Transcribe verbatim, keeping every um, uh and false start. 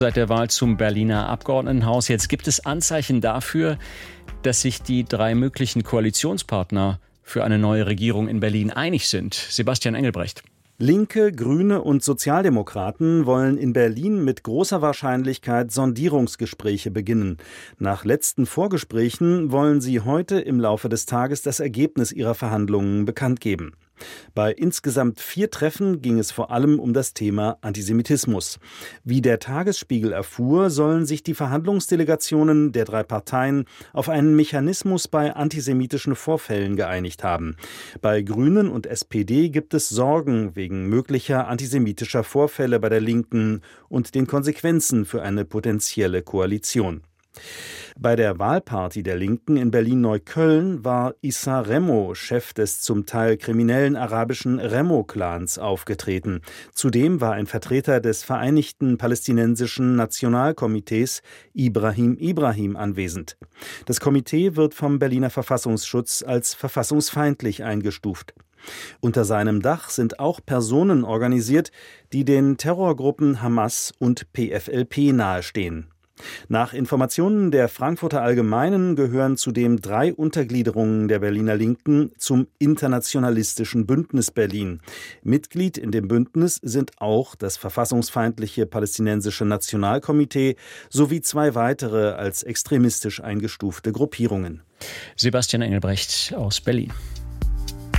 Seit der Wahl zum Berliner Abgeordnetenhaus. Jetzt gibt es Anzeichen dafür, dass sich die drei möglichen Koalitionspartner für eine neue Regierung in Berlin einig sind. Sebastian Engelbrecht. Linke, Grüne und Sozialdemokraten wollen in Berlin mit großer Wahrscheinlichkeit Sondierungsgespräche beginnen. Nach letzten Vorgesprächen wollen sie heute im Laufe des Tages das Ergebnis ihrer Verhandlungen bekannt geben. Bei insgesamt vier Treffen ging es vor allem um das Thema Antisemitismus. Wie der Tagesspiegel erfuhr, sollen sich die Verhandlungsdelegationen der drei Parteien auf einen Mechanismus bei antisemitischen Vorfällen geeinigt haben. Bei Grünen und S P D gibt es Sorgen wegen möglicher antisemitischer Vorfälle bei der Linken und den Konsequenzen für eine potenzielle Koalition. Bei der Wahlparty der Linken in Berlin-Neukölln war Issa Remo, Chef des zum Teil kriminellen arabischen Remo-Clans, aufgetreten. Zudem war ein Vertreter des Vereinigten Palästinensischen Nationalkomitees, Ibrahim Ibrahim, anwesend. Das Komitee wird vom Berliner Verfassungsschutz als verfassungsfeindlich eingestuft. Unter seinem Dach sind auch Personen organisiert, die den Terrorgruppen Hamas und P F L P nahestehen. Nach Informationen der Frankfurter Allgemeinen gehören zudem drei Untergliederungen der Berliner Linken zum Internationalistischen Bündnis Berlin. Mitglied in dem Bündnis sind auch das verfassungsfeindliche Palästinensische Nationalkomitee sowie zwei weitere als extremistisch eingestufte Gruppierungen. Sebastian Engelbrecht aus Berlin.